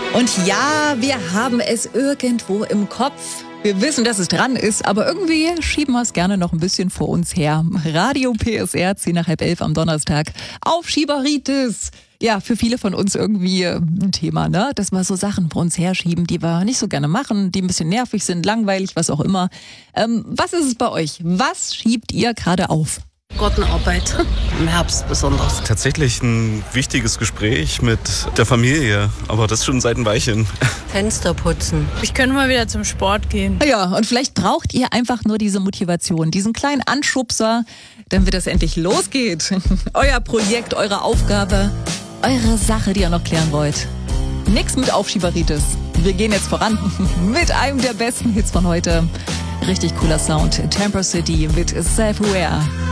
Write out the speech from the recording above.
Und ja, wir haben es irgendwo im Kopf. Wir wissen, dass es dran ist, aber irgendwie schieben wir es gerne noch ein bisschen vor uns her. Radio PSR, 10 nach halb 11 am Donnerstag. Aufschieberitis. Ja, für viele von uns irgendwie ein Thema, ne? Dass wir so Sachen vor uns herschieben, die wir nicht so gerne machen, die ein bisschen nervig sind, langweilig, was auch immer. Was ist es bei euch? Was schiebt ihr gerade auf? Gartenarbeit, im Herbst besonders. Tatsächlich ein wichtiges Gespräch mit der Familie, aber das schon seit ein Weilchen. Fenster putzen. Ich könnte mal wieder zum Sport gehen. Ja, und vielleicht braucht ihr einfach nur diese Motivation, diesen kleinen Anschubser, damit es endlich losgeht. Euer Projekt, eure Aufgabe, eure Sache, die ihr noch klären wollt. Nix mit Aufschieberitis. Wir gehen jetzt voran mit einem der besten Hits von heute. Richtig cooler Sound. Temper City mit Self-Aware.